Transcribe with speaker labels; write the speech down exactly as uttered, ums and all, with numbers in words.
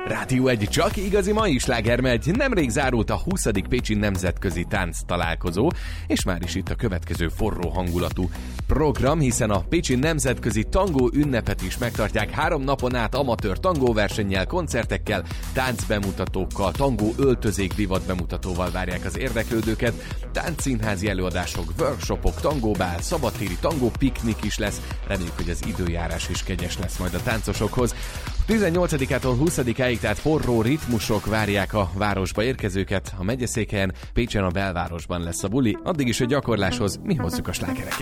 Speaker 1: Rádió egy csak igazi mai sláger megy. Nemrég zárult a huszadik Pécsi Nemzetközi Tánc Találkozó, és már is itt a következő forró hangulatú program, hiszen a Pécsi Nemzetközi Tangó ünnepet is megtartják három napon át amatőr tangóversennyel, koncertekkel, táncbemutatókkal, tangó öltözék divat bemutatóval várják az érdeklődőket, táncszínházi előadások, workshopok, tangóbál, szabadtéri tangó piknik is lesz. Reméljük, hogy az időjárás is kegyes lesz majd a táncosokhoz. tizennyolcadikától huszadikáig tehát forró ritmusok várják a városba érkezőket. A megyeszékhelyen, Pécsen a belvárosban lesz a buli, addig is a gyakorláshoz mi hozzuk a slágereket.